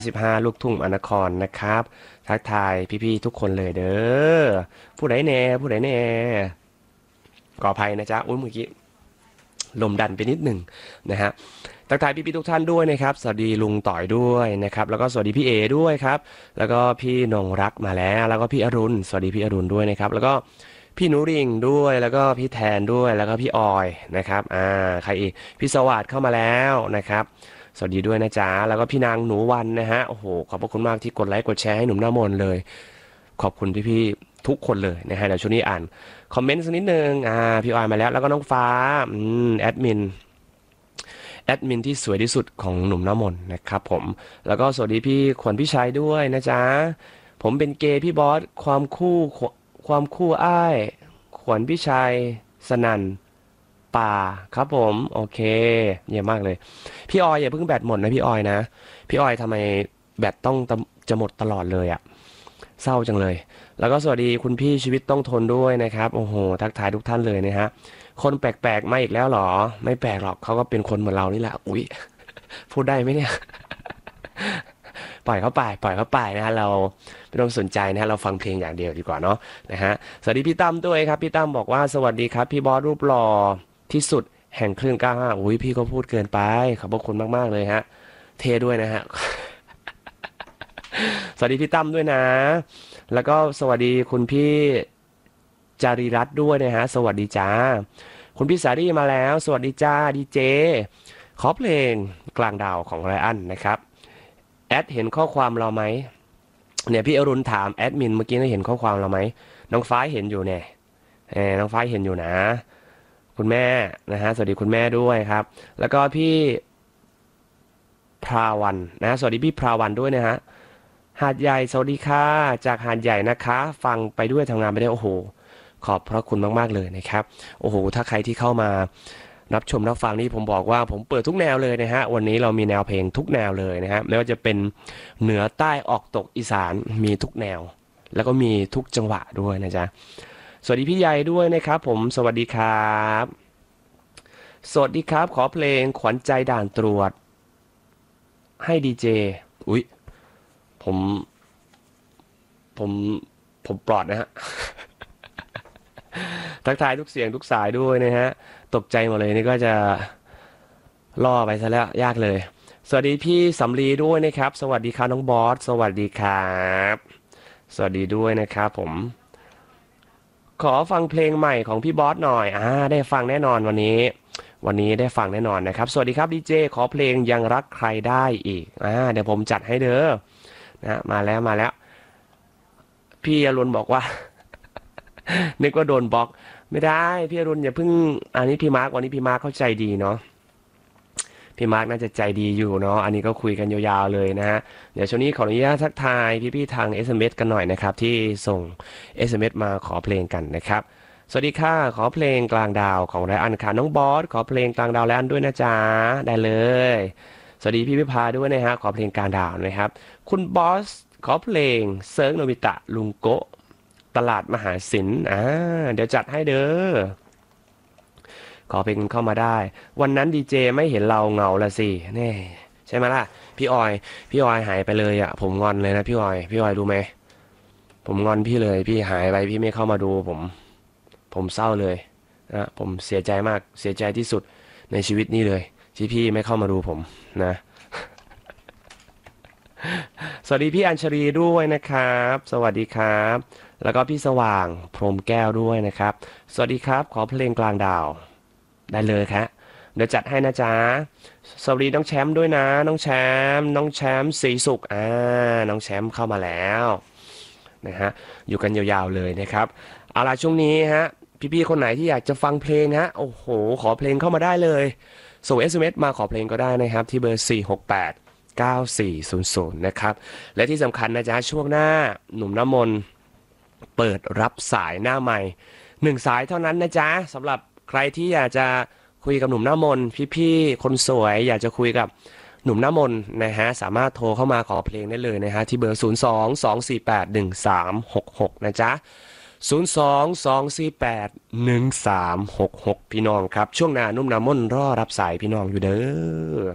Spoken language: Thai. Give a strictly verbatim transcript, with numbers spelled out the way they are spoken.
สิบห้าลูกทุ่งอนครนะครับทักทายพี่ๆทุกคนเลยเด้อผู้ใดแน่ผู้ใดแน่ขออภัยนะจ๊ะอุ้ยเมื่อกี้ลมดันไปนิดหนึ่งนะฮะทักทายพี่ๆทุกท่านด้วยนะครับสวัสดีลุงต่อยด้วยนะครับแล้วก็สวัสดีพี่เอด้วยครับแล้วก็พี่นงรักมาแล้วแล้วก็พี่อรุณสวัสดีพี่อรุณด้วยนะครับแล้วก็พี่นุริงด้วยแล้วก็พี่แทนด้วยแล้วก็พี่ออยนะครับอ่าใครอีกพี่สวัสดิ์เข้ามาแล้วนะครับสวัสดีด้วยนะจ๊ะแล้วก็พี่นางหนูวันนะฮะโอ้โหขอบพระคุณมากที่กดไลค์กดแชร์ให้หนุ่มหน้ามนต์เลยขอบคุณพี่ๆทุกคนเลยนะฮะเดี๋ยวช่วงนี้อ่านคอมเมนต์สักนิดนึงอ่าพี่ออยมาแล้วแล้วก็น้องฟ้าอืมแอดมินแอดมินที่สวยที่สุดของหนุ่มหน้ามนต์นะครับผมแล้วก็สวัสดีพี่ขวัญพี่ชัยด้วยนะจ๊ะผมเป็นเกย์พี่บอสความคู่ความคู่อ้ายขวัญพี่ชัยสนั่นป่าครับผมโอเคเยี่ยมมากเลยพี่ออยอย่าเพิ่งแบตหมดนะพี่ออยนะพี่ออยทำไมแบตต้องจะหมดตลอดเลยอะเศร้าจังเลยแล้วก็สวัสดีคุณพี่ชีวิตต้องทนด้วยนะครับโอ้โหทักทายทุกท่านเลยนะฮะคนแปลกๆมาอีกแล้วเหรอไม่แปลกหรอกเขาก็เป็นคนเหมือนเรานี่แหละอุ๊ยพูดได้ไหมเนี่ยปล่อยเขาไปปล่อยเขาไปนะฮะเราไม่ต้องสนใจนะฮะเราฟังเพลงอย่างเดียวดีกว่าเนาะนะฮะสวัสดีพี่ตั้มด้วยครับพี่ตั้มบอกว่าสวัสดีครับพี่บอสรูปหล่อที่สุดแห่งคลื่นเก้าห้าอุ้ยพี่ก็พูดเกินไปขอบพระคุณมากๆเลยฮะเทด้วยนะฮะสวัสดีพี่ตั้มด้วยนะแล้วก็สวัสดีคุณพี่จารีรัตน์ด้วยนะฮะสวัสดีจ้าคุณพี่สารีมาแล้วสวัสดีจ้าดีเจขอเพลงกลางดาวของไรอันนะครับแอดเห็นข้อความเราไหมเนี่ยพี่อรุณถามแอดมินเมื่อกี้ได้เห็นข้อความเราไหมน้องฟ้าเห็นอยู่เนี่ยเออน้องฟ้าเห็นอยู่นะคุณแม่นะฮะสวัสดีคุณแม่ด้วยครับแล้วก็พี่พราวันนะสวัสดีพี่พราวันด้วยนะฮะหาดใหญ่สวัสดีค่ะจากหาดใหญ่นะคะฟังไปด้วยทำงานไปด้วยโอ้โหขอบพระคุณมากๆเลยนะครับโอ้โหถ้าใครที่เข้ามารับชมรับฟังนี่ผมบอกว่าผมเปิดทุกแนวเลยนะฮะวันนี้เรามีแนวเพลงทุกแนวเลยนะฮะไม่ว่าจะเป็นเหนือใต้ออกตกอีสานมีทุกแนวแล้วก็มีทุกจังหวะด้วยนะจ๊ะสวัสดีพี่ใหญ่ด้วยนะครับผมสวัสดีครับสวัสดีครับขอเพลงขวัญใจด่านตรวจให้ดีเจอุ๊ยผมผมผมปลอดนะฮะทักทายทุกเสียงทุกสายด้วยนะฮะตกใจหมดเลยนี่ก็จะล่อไปซะแล้วยากเลยสวัสดีพี่สำลีด้วยนะครับสวัสดีครับน้องบอสสวัสดีครับสวัสดีด้วยนะครับผมขอฟังเพลงใหม่ของพี่บอสหน่อยอ่าได้ฟังแน่นอนวันนี้วันนี้ได้ฟังแน่นอนนะครับสวัสดีครับดีเจขอเพลงยังรักใครได้อีกอ่าเดี๋ยวผมจัดให้เด้อนะมาแล้วมาแล้วพี่อรุณบอกว่านึกว่าโดนบล็อกไม่ได้พี่อรุณอย่าเพิ่งอันนี้พี่มาร์กวันนี้พี่มาร์กเข้าใจดีเนาะพี่มาร์กน่าจะใจดีอยู่เนาะอันนี้ก็คุยกันยาวๆเลยนะฮะเดี๋ยวช่วงนี้ขออนุญาตทักทายพี่ๆทาง เอส เอ็ม เอส กันหน่อยนะครับที่ส่ง เอส เอ็ม เอส มาขอเพลงกันนะครับสวัสดีค่ะขอเพลงกลางดาวของไรอันค่ะน้องบอสขอเพลงกลางดาวไรอันด้วยนะจ๊ะได้เลยสวัสดีพี่พิพาด้วยนะฮะขอเพลงกลางดาวนะครับคุณบอสขอเพลงเซิร์ฟโนบิตะลุงโกะตลาดมหาศิลป์อ่าเดี๋ยวจัดให้เด้อขอเพลงเข้ามาได้วันนั้นดีเจไม่เห็นเราเหงาละสิแน่ใช่ไหมล่ะพี่ออยพี่ออยหายไปเลยอ่ะผมงอนเลยนะพี่ออยพี่ออยรู้ไหมผมงอนพี่เลยพี่หายไปพี่ไม่เข้ามาดูผมผมเศร้าเลยนะผมเสียใจมากเสียใจที่สุดในชีวิตนี้เลยที่พี่ไม่เข้ามาดูผมนะสวัสดีพี่อัญชลีด้วยนะครับสวัสดีครับแล้วก็พี่สว่างพรหมแก้วด้วยนะครับสวัสดีครับขอเพลงกลางดาวได้เลยครับเดี๋ยวจัดให้นะจ๊ะสวัสดีน้องแชมป์ด้วยนะน้องแชมป์น้องแชมป์ศรีสุขอ่าน้องแชมป์เข้ามาแล้วนะฮะอยู่กันยาวๆเลยนะครับเอาล่ะช่วงนี้ฮะพี่ๆคนไหนที่อยากจะฟังเพลงฮะโอ้โหขอเพลงเข้ามาได้เลยส่ง เอส เอ็ม เอส มาขอเพลงก็ได้นะครับที่เบอร์สี่ หก แปด เก้า สี่ ศูนย์ ศูนย์นะครับและที่สำคัญนะจ๊ะช่วงหน้าหนุ่มน้ำมนต์เปิดรับสายหน้าใหม่หนึ่งสายเท่านั้นนะจ๊ะสำหรับใครที่อยากจะคุยกับหนุ่มหน้ามนต์พี่ๆคนสวยอยากจะคุยกับหนุ่มหน้ามนต์นะฮะสามารถโทรเข้ามาขอเพลงได้เลยนะฮะที่เบอร์ศูนย์ สอง สอง สี่ แปด หนึ่ง สาม หก หกนะจ๊ะศูนย์ สอง สอง สี่ แปด หนึ่ง สาม หก หกพี่น้องครับช่วงหน้านุ่มน้ำมนต์รอรับสายพี่น้องอยู่เด้อ